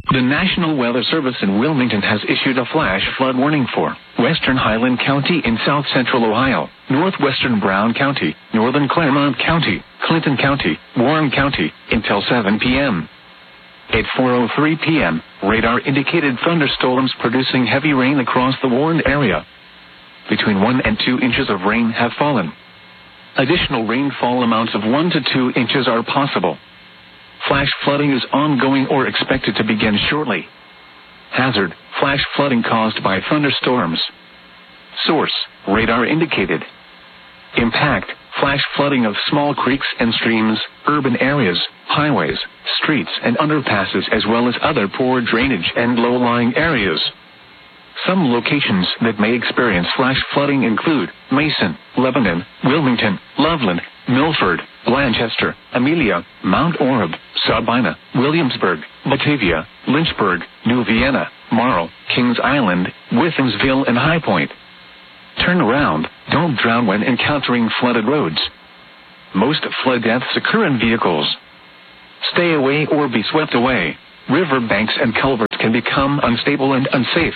The National Weather Service in Wilmington has issued a flash flood warning for western Highland County in south central Ohio, northwestern Brown County, northern Claremont County, Clinton County, Warren County, until 7 p.m. At 4:03 p.m., radar indicated thunderstorms producing heavy rain across the warned area. Between 1 and 2 inches of rain have fallen. Additional rainfall amounts of 1 to 2 inches are possible. Flash flooding is ongoing or expected to begin shortly. Hazard: flash flooding caused by thunderstorms. Source: radar indicated. Impact: flash flooding of small creeks and streams, urban areas, highways, streets and underpasses, as well as other poor drainage and low-lying areas. Some locations that may experience flash flooding include Mason, Lebanon, Wilmington, Loveland, Milford, Blanchester, Amelia, Mount Orab, Sabina, Williamsburg, Batavia, Lynchburg, New Vienna, Morrow, Kings Island, Withinsville, and High Point. Turn around. Don't drown when encountering flooded roads. Most flood deaths occur in vehicles. Stay away or be swept away. River banks and culverts can become unstable and unsafe.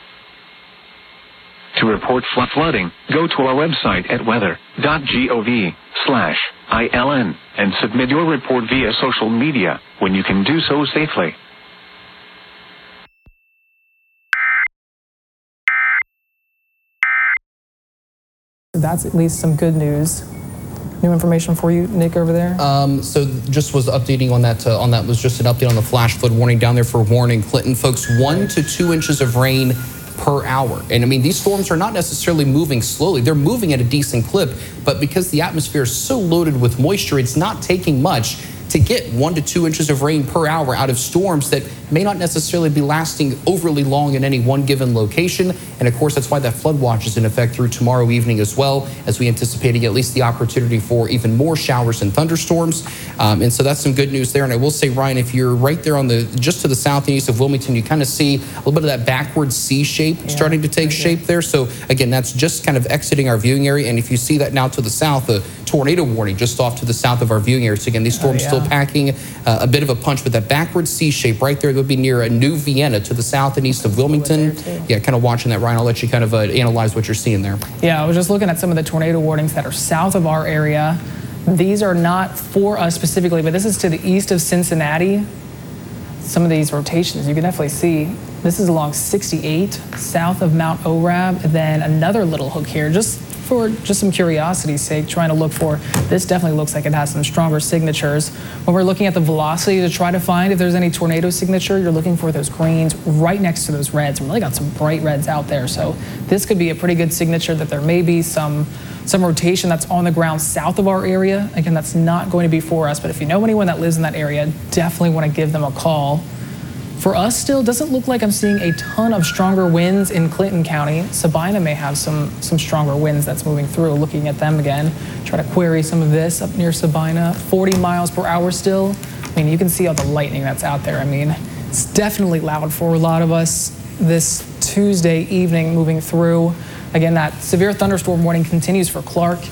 To report flooding, go to our website at weather.gov/ILN and submit your report via social media when you can do so safely. That's at least some good news. New information for you, Nick, over there? So just was updating on that. Was just an update on the flash flood warning down there for Warren, Clinton. Folks, 1 to 2 inches of rain per hour. And I mean, these storms are not necessarily moving slowly. They're moving at a decent clip, but because the atmosphere is so loaded with moisture, it's not taking much to get 1 to 2 inches of rain per hour out of storms that may not necessarily be lasting overly long in any one given location. And of course, that's why that flood watch is in effect through tomorrow evening as well, as we anticipating at least the opportunity for even more showers and thunderstorms. And so that's some good news there. And I will say, Ryan, if you're right there on just to the south and east of Wilmington, you kind of see a little bit of that backward C shape starting to take shape there. So again, that's just kind of exiting our viewing area. And if you see that now to the south, a tornado warning just off to the south of our viewing area. So again, these storms still packing a bit of a punch, but that backward C shape right there would be near a New Vienna to the south and east of Wilmington. Yeah, kind of watching that, Ryan. I'll let you kind of analyze what you're seeing there. Yeah, I was just looking at some of the tornado warnings that are south of our area. These are not for us specifically, but this is to the east of Cincinnati. Some of these rotations, you can definitely see. This is along 68, south of Mount Orab, and then another little hook here, just for some curiosity's sake, trying to look for, this definitely looks like it has some stronger signatures. When we're looking at the velocity to try to find if there's any tornado signature, you're looking for those greens right next to those reds. We really got some bright reds out there, so this could be a pretty good signature that there may be some rotation that's on the ground south of our area. Again, that's not going to be for us, but if you know anyone that lives in that area, definitely want to give them a call. For us still, doesn't look like I'm seeing a ton of stronger winds in Clinton County. Sabina may have some stronger winds that's moving through. Looking at them again, try to query some of this up near Sabina. 40 miles per hour still. I mean, you can see all the lightning that's out there. I mean, it's definitely loud for a lot of us this Tuesday evening moving through. Again, that severe thunderstorm warning continues for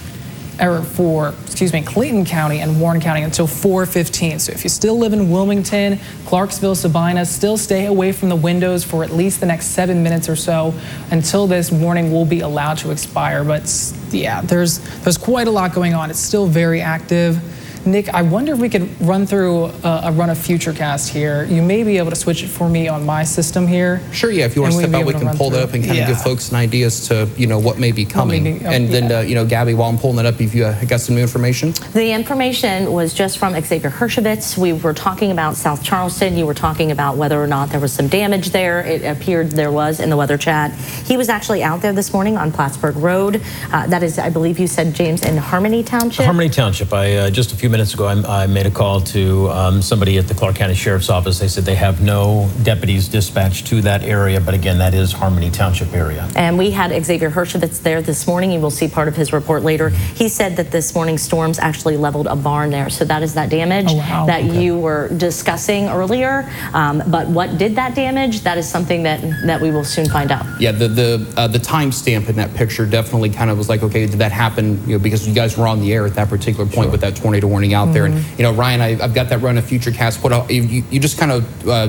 Clayton County and Warren County until 4:15. So if you still live in Wilmington, Clarksville, Sabina, still stay away from the windows for at least the next 7 minutes or so until this warning will be allowed to expire. But yeah, there's quite a lot going on. It's still very active. Nick, I wonder if we could run through a run of Futurecast here. You may be able to switch it for me on my system here. Sure, yeah. If you want to step out, we can pull that up and kind of give folks an idea as to, what may be coming. And then, Gabby, while I'm pulling that up, if you got some new information? The information was just from Xavier Hershevitz. We were talking about South Charleston. You were talking about whether or not there was some damage there. It appeared there was in the weather chat. He was actually out there this morning on Plattsburgh Road. That is, I believe you said, James, in Harmony Township? Harmony Township. Just a few minutes ago, I made a call to somebody at the Clark County Sheriff's Office. They said they have no deputies dispatched to that area, but again, that is Harmony Township area. And we had Xavier Hershevitz there this morning. You will see part of his report later. He said that this morning's storms actually leveled a barn there, so that is that damage that you were discussing earlier. But what did that damage? That is something that we will soon find out. Yeah, the timestamp in that picture definitely kind of was like, okay, did that happen? Because you guys were on the air at that particular point with that tornado warning out there. And Ryan, I've got that run of Futurecast put out. You just kind of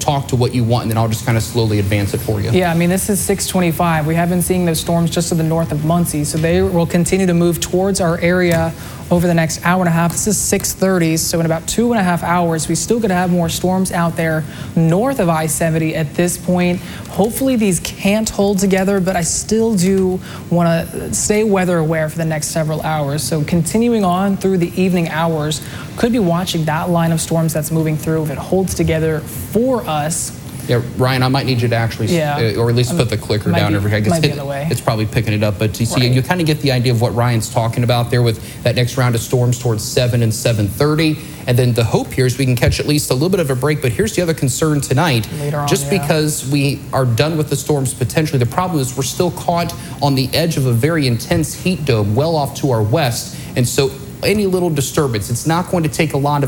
talk to what you want, and then I'll just kind of slowly advance it for you. Yeah, I mean, this is 625. We have been seeing those storms just to the north of Muncie, so they will continue to move towards our area over the next hour and a half. This is 6:30, so in about 2.5 hours, we still could have more storms out there north of I-70 at this point. Hopefully these can't hold together, but I still do want to stay weather aware for the next several hours. So continuing on through the evening hours, could be watching that line of storms that's moving through. If it holds together for us. Yeah, Ryan, I might need you to actually, or at least put the clicker down over here. It's probably picking it up, but you see, you kind of get the idea of what Ryan's talking about there with that next round of storms towards 7 and 7:30. And then the hope here is we can catch at least a little bit of a break. But here's the other concern tonight. Just because we are done with the storms potentially, the problem is we're still caught on the edge of a very intense heat dome well off to our west. And so any little disturbance, it's not going to take a lot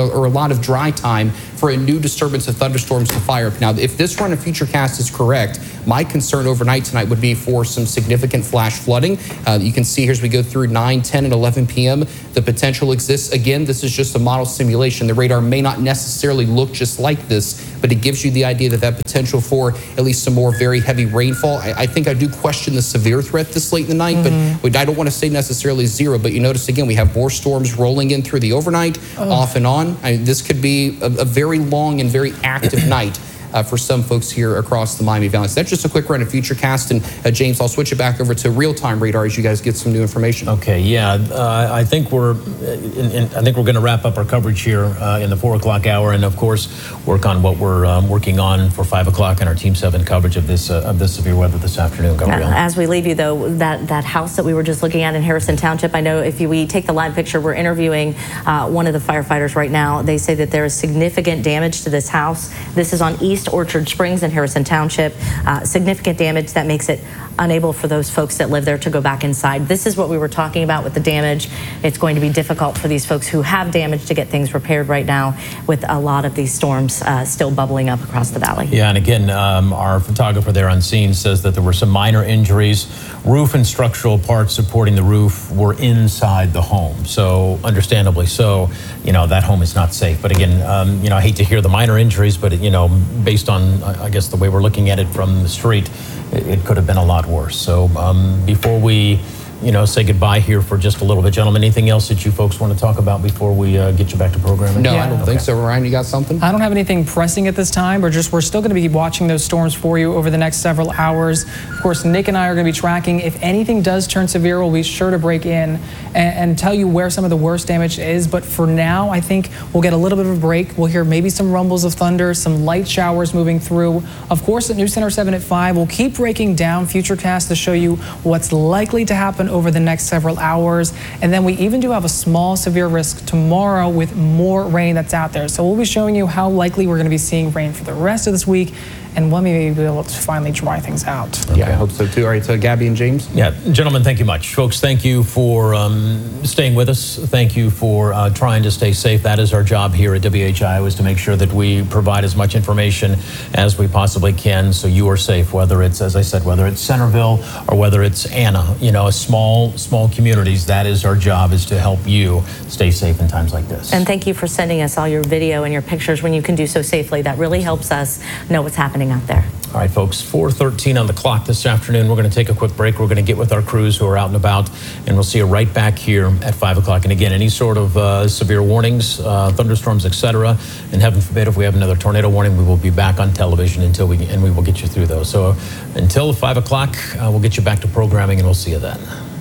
of dry time for a new disturbance of thunderstorms to fire up. Now, if this run of Futurecast is correct, my concern overnight tonight would be for some significant flash flooding. You can see here as we go through 9, 10, and 11 p.m., the potential exists. Again, this is just a model simulation. The radar may not necessarily look just like this, but it gives you the idea that potential for at least some more very heavy rainfall. I think I do question the severe threat this late in the night, but I don't want to say necessarily zero. But you notice, again, we have more storms rolling in through the overnight, off and on. This could be a very long and very active night for some folks here across the Miami Valley. So that's just a quick run of Futurecast. And James, I'll switch it back over to real-time radar as you guys get some new information. Okay, yeah, I think we're going to wrap up our coverage here in the 4 o'clock hour, and of course work on what we're working on for 5 o'clock in our Team 7 coverage of this severe weather this afternoon. Gabrielle. As we leave you, though, that house that we were just looking at in Harrison Township, I know if we take the live picture, we're interviewing one of the firefighters right now. They say that there is significant damage to this house. This is on East Orchard Springs in Harrison Township. Significant damage that makes it unable for those folks that live there to go back inside. This is what we were talking about with the damage. It's going to be difficult for these folks who have damage to get things repaired right now with a lot of these storms still bubbling up across the valley. Yeah, and again, our photographer there on scene says that there were some minor injuries. Roof and structural parts supporting the roof were inside the home. So understandably so, that home is not safe. But again, I hate to hear the minor injuries, but based on, I guess, the way we're looking at it from the street, it could have been a lot worse. So before we, say goodbye here for just a little bit, gentlemen, anything else that you folks want to talk about before we get you back to programming? No, I don't think so. Ryan, you got something? I don't have anything pressing at this time, but we're still going to be watching those storms for you over the next several hours. Of course, Nick and I are going to be tracking. If anything does turn severe, we'll be sure to break in and tell you where some of the worst damage is. But for now, I think we'll get a little bit of a break. We'll hear maybe some rumbles of thunder, some light showers moving through. Of course, at News Center 7 at 5, we'll keep breaking down Futurecast to show you what's likely to happen over the next several hours. And then we even do have a small severe risk tomorrow with more rain that's out there. So we'll be showing you how likely we're going to be seeing rain for the rest of this week and when we may be able to finally dry things out. Okay. Yeah, I hope so too. All right, so Gabby and James? Yeah, gentlemen, thank you much. Folks, thank you for staying with us. Thank you for trying to stay safe. That is our job here at WHIO, is to make sure that we provide as much information as we possibly can so you are safe, whether it's, as I said, whether it's Centerville or whether it's Anna, small communities. That is our job, is to help you stay safe in times like this. And thank you for sending us all your video and your pictures when you can do so safely. That really helps us know what's happening out there. All right, folks, 4:13 on the clock this afternoon. We're going to take a quick break. We're going to get with our crews who are out and about, and we'll see you right back here at 5 o'clock. And again, any sort of severe warnings, thunderstorms, etc., and heaven forbid if we have another tornado warning, we will be back on television and we will get you through those. So until 5 o'clock, we'll get you back to programming, and we'll see you then.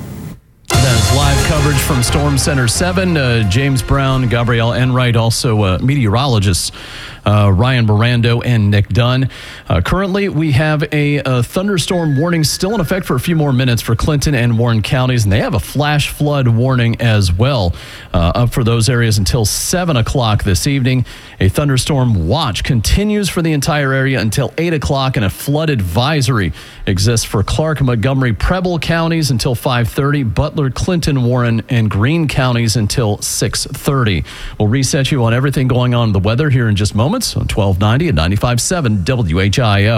That is live coverage from Storm Center 7. James Brown, Gabrielle Enright, also meteorologists Ryan Barando and Nick Dunn. Currently, we have a thunderstorm warning still in effect for a few more minutes for Clinton and Warren counties, and they have a flash flood warning as well up for those areas until 7 o'clock this evening. A thunderstorm watch continues for the entire area until 8 o'clock, and a flood advisory exists for Clark, Montgomery, Preble counties until 5:30, Butler, Clinton, Warren, and Greene counties until 6:30. We'll reset you on everything going on in the weather here in just moments on 1290 and 95.7 WHIO.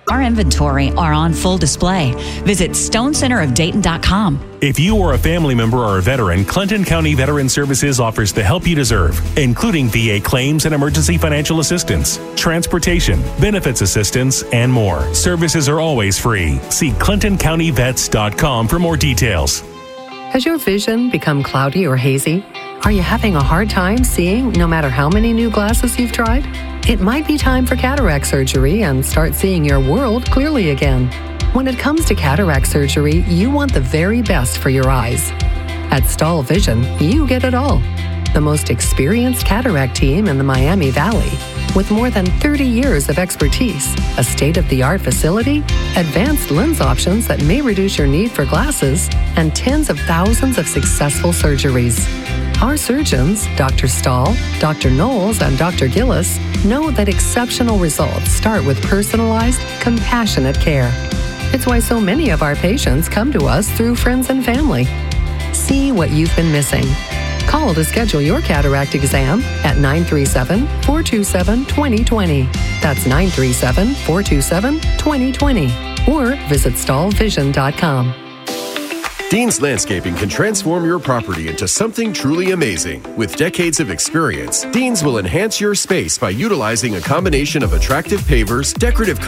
Our inventory are on full display. Visit stonecenterofdayton.com. If you or a family member are a veteran, Clinton County Veteran Services offers the help you deserve, including VA claims and emergency financial assistance, transportation, benefits assistance, and more. Services are always free. See ClintonCountyVets.com for more details. Has your vision become cloudy or hazy? Are you having a hard time seeing no matter how many new glasses you've tried? It might be time for cataract surgery and start seeing your world clearly again. When it comes to cataract surgery, you want the very best for your eyes. At Stahl Vision, you get it all. The most experienced cataract team in the Miami Valley, with more than 30 years of expertise, a state-of-the-art facility, advanced lens options that may reduce your need for glasses, and tens of thousands of successful surgeries. Our surgeons, Dr. Stahl, Dr. Knowles, and Dr. Gillis, know that exceptional results start with personalized, compassionate care. It's why so many of our patients come to us through friends and family. See what you've been missing. Call to schedule your cataract exam at 937-427-2020. That's 937-427-2020. Or visit stahlvision.com. Dean's Landscaping can transform your property into something truly amazing. With decades of experience, Dean's will enhance your space by utilizing a combination of attractive pavers, decorative